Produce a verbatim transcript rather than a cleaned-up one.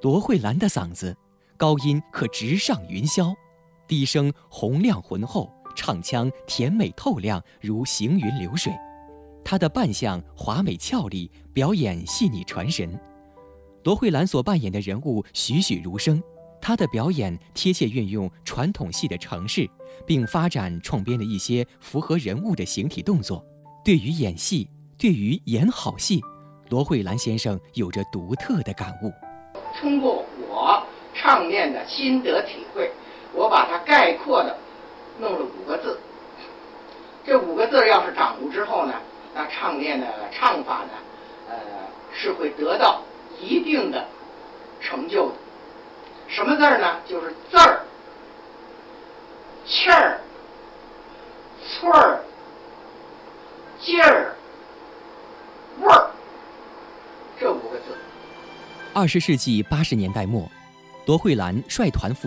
罗慧兰的嗓子，高音可直上云霄，低声洪亮浑厚，唱腔甜美透亮，如行云流水。她的扮相华美俏丽，表演细腻传神。罗慧兰所扮演的人物栩栩如生，她的表演贴切运用传统戏的程式，并发展创编了一些符合人物的形体动作。对于演戏，对于演好戏，罗慧兰先生有着独特的感悟。 通过我唱念的心得体会，我把它概括的弄了五个字。这五个字要是掌握之后呢，那唱念的唱法呢，呃，是会得到一定的成就的。什么字儿呢？就是字儿、气儿、寸儿、劲儿、味儿，这五个字。 二十世纪八十年代末，罗慧兰率团赴